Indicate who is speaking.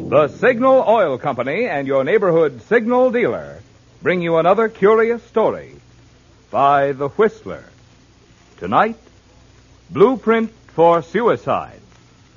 Speaker 1: The Signal Oil Company and your neighborhood Signal dealer bring you another curious story by The Whistler. Tonight, Blueprint for Suicide.